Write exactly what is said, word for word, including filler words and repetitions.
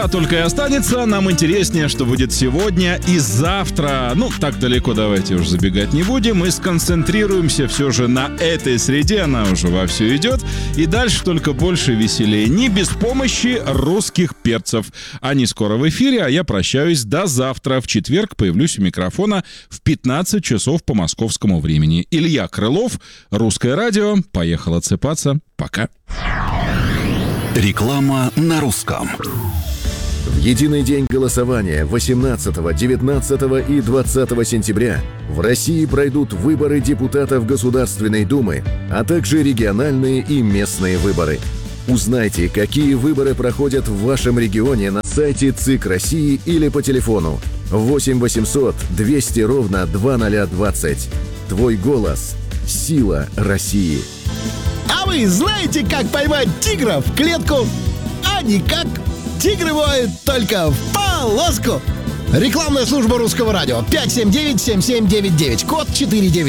А только и останется. Нам интереснее, что будет сегодня и завтра. Ну, так далеко давайте уж забегать не будем. Мы сконцентрируемся все же на этой среде. Она уже вовсю идет. И дальше только больше веселее. Не без помощи русских перцев. Они скоро в эфире, а я прощаюсь до завтра. В четверг появлюсь у микрофона в пятнадцать часов по московскому времени. Илья Крылов, Русское радио. Поехал отсыпаться. Пока. Реклама на русском. В единый день голосования восемнадцатого, девятнадцатого и двадцатого сентября в России пройдут выборы депутатов Государственной Думы, а также региональные и местные выборы. Узнайте, какие выборы проходят в вашем регионе на сайте ЦИК России или по телефону восемь восемьсот двести ровно двадцать двадцать. Твой голос – сила России. А вы знаете, как поймать тигра в клетку? А никак. Тигры воют только в полоску. Рекламная служба Русского радио. пять семь девять семь семь девять девять. Код четыре девять.